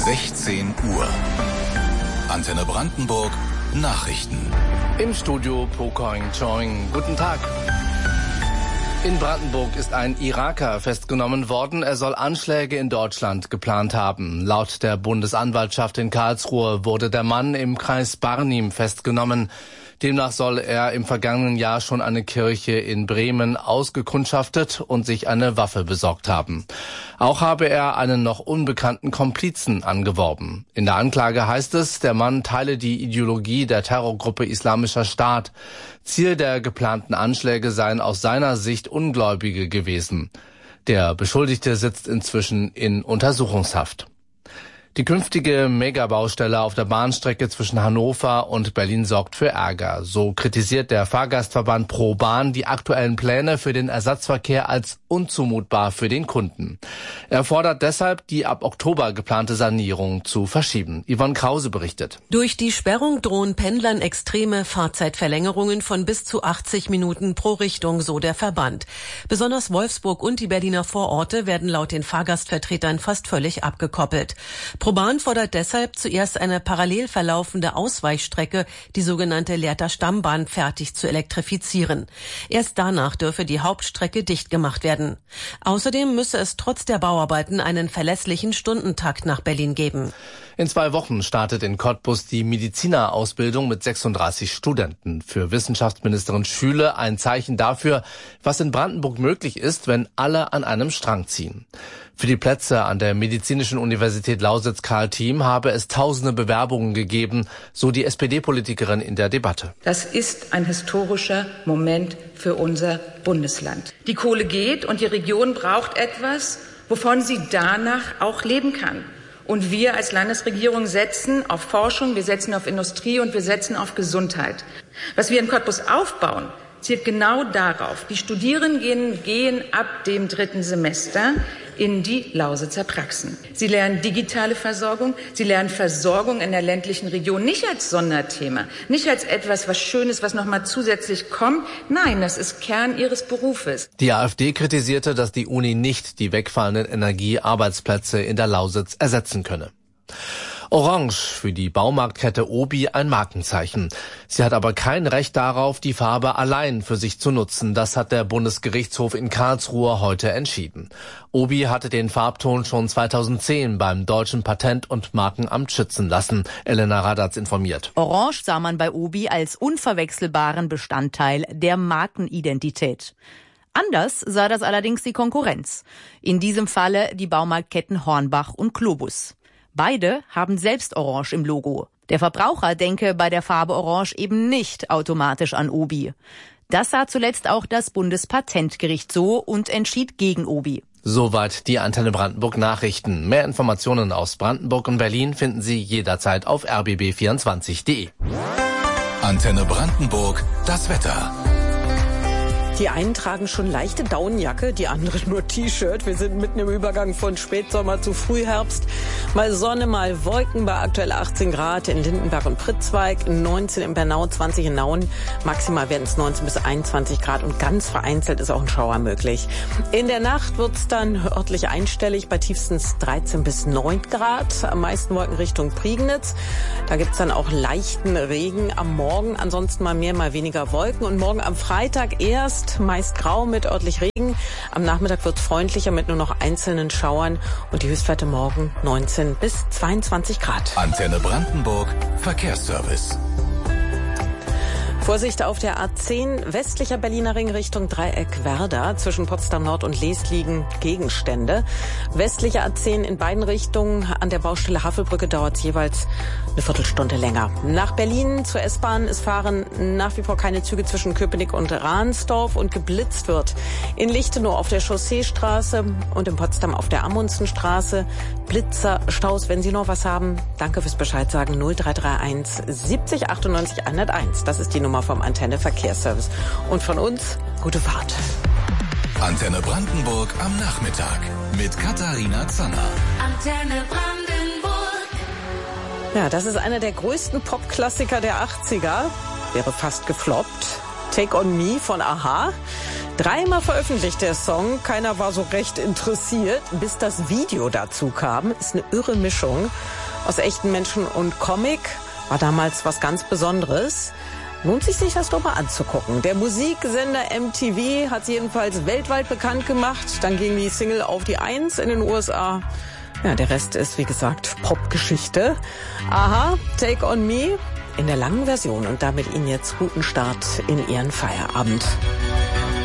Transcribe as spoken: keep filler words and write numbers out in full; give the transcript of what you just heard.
sechzehn Uhr. Antenne Brandenburg Nachrichten. Im Studio Pokoing Choing. Guten Tag. In Brandenburg ist ein Iraker festgenommen worden. Er soll Anschläge in Deutschland geplant haben. Laut der Bundesanwaltschaft in Karlsruhe wurde der Mann im Kreis Barnim festgenommen. Demnach soll er im vergangenen Jahr schon eine Kirche in Bremen ausgekundschaftet und sich eine Waffe besorgt haben. Auch habe er einen noch unbekannten Komplizen angeworben. In der Anklage heißt es, der Mann teile die Ideologie der Terrorgruppe Islamischer Staat. Ziel der geplanten Anschläge seien aus seiner Sicht Ungläubige gewesen. Der Beschuldigte sitzt inzwischen in Untersuchungshaft. Die künftige Megabaustelle auf der Bahnstrecke zwischen Hannover und Berlin sorgt für Ärger. So kritisiert der Fahrgastverband ProBahn die aktuellen Pläne für den Ersatzverkehr als unzumutbar für den Kunden. Er fordert deshalb, die ab Oktober geplante Sanierung zu verschieben. Yvonne Krause berichtet. Durch die Sperrung drohen Pendlern extreme Fahrzeitverlängerungen von bis zu achtzig Minuten pro Richtung, so der Verband. Besonders Wolfsburg und die Berliner Vororte werden laut den Fahrgastvertretern fast völlig abgekoppelt. ProBahn fordert deshalb zuerst eine parallel verlaufende Ausweichstrecke, die sogenannte Lehrter Stammbahn, fertig zu elektrifizieren. Erst danach dürfe die Hauptstrecke dicht gemacht werden. Außerdem müsse es trotz der Bauarbeiten einen verlässlichen Stundentakt nach Berlin geben. In zwei Wochen startet in Cottbus die Medizinerausbildung mit sechsunddreißig Studenten. Für Wissenschaftsministerin Schüle ein Zeichen dafür, was in Brandenburg möglich ist, wenn alle an einem Strang ziehen. Für die Plätze an der Medizinischen Universität Lausitz-Karl Thiem habe es tausende Bewerbungen gegeben, so die S P D-Politikerin in der Debatte. Das ist ein historischer Moment für unser Bundesland. Die Kohle geht und die Region braucht etwas, wovon sie danach auch leben kann. Und wir als Landesregierung setzen auf Forschung, wir setzen auf Industrie und wir setzen auf Gesundheit. Was wir in Cottbus aufbauen, zielt genau darauf. Die Studierenden gehen, gehen ab dem dritten Semester in die Lausitzer Praxen. Sie lernen digitale Versorgung, sie lernen Versorgung in der ländlichen Region nicht als Sonderthema, nicht als etwas, was Schönes, was nochmal zusätzlich kommt. Nein, das ist Kern ihres Berufes. Die AfD kritisierte, dass die Uni nicht die wegfallenden Energiearbeitsplätze in der Lausitz ersetzen könne. Orange, für die Baumarktkette Obi ein Markenzeichen. Sie hat aber kein Recht darauf, die Farbe allein für sich zu nutzen. Das hat der Bundesgerichtshof in Karlsruhe heute entschieden. Obi hatte den Farbton schon zweitausendzehn beim Deutschen Patent- und Markenamt schützen lassen. Elena Radatz informiert. Orange sah man bei Obi als unverwechselbaren Bestandteil der Markenidentität. Anders sah das allerdings die Konkurrenz. In diesem Falle die Baumarktketten Hornbach und Globus. Beide haben selbst Orange im Logo. Der Verbraucher denke bei der Farbe Orange eben nicht automatisch an Obi. Das sah zuletzt auch das Bundespatentgericht so und entschied gegen Obi. Soweit die Antenne Brandenburg Nachrichten. Mehr Informationen aus Brandenburg und Berlin finden Sie jederzeit auf r b b vierundzwanzig punkt d e. Antenne Brandenburg, das Wetter. Die einen tragen schon leichte Daunenjacke, die anderen nur T-Shirt. Wir sind mitten im Übergang von Spätsommer zu Frühherbst. Mal Sonne, mal Wolken bei aktuell achtzehn Grad in Lindenberg und Pritzweig, neunzehn in Bernau, zwanzig in Nauen. Maximal werden es neunzehn bis einundzwanzig Grad und ganz vereinzelt ist auch ein Schauer möglich. In der Nacht wird es dann örtlich einstellig bei tiefstens dreizehn bis neun Grad. Am meisten Wolken Richtung Prignitz. Da gibt es dann auch leichten Regen am Morgen. Ansonsten mal mehr, mal weniger Wolken. Und morgen am Freitag erst meist grau mit örtlich Regen. Am Nachmittag wird es freundlicher mit nur noch einzelnen Schauern und die Höchstwerte morgen neunzehn bis zweiundzwanzig Grad. Antenne Brandenburg, Verkehrsservice. Vorsicht auf der A zehn, westlicher Berliner Ring Richtung Dreieck Werder. Zwischen Potsdam Nord und Lees liegen Gegenstände. Westliche A zehn in beiden Richtungen. An der Baustelle Havelbrücke dauert es jeweils eine Viertelstunde länger. Nach Berlin zur S-Bahn. Es fahren nach wie vor keine Züge zwischen Köpenick und Ransdorf und geblitzt wird in Lichtenau auf der Chausseestraße und in Potsdam auf der Amundsenstraße. Blitzer, Staus, wenn Sie noch was haben, danke fürs Bescheid sagen. null drei drei eins siebzig achtundneunzig hunderteins. Das ist die Nummer vom Antenne Verkehrsservice. Und von uns, gute Fahrt. Antenne Brandenburg am Nachmittag mit Katharina Zanner. Antenne Brandenburg. Ja, das ist einer der größten Popklassiker der achtziger. Wäre fast gefloppt. Take on Me von a-ha. Dreimal veröffentlicht der Song, keiner war so recht interessiert, bis das Video dazu kam. Ist eine irre Mischung aus echten Menschen und Comic, war damals was ganz Besonderes. Lohnt sich, sich das doch mal anzugucken. Der Musiksender M T V hat es jedenfalls weltweit bekannt gemacht. Dann ging die Single auf die Eins in den U S A. Ja, der Rest ist, wie gesagt, Popgeschichte. Aha, Take on Me in der langen Version. Und damit Ihnen jetzt guten Start in Ihren Feierabend.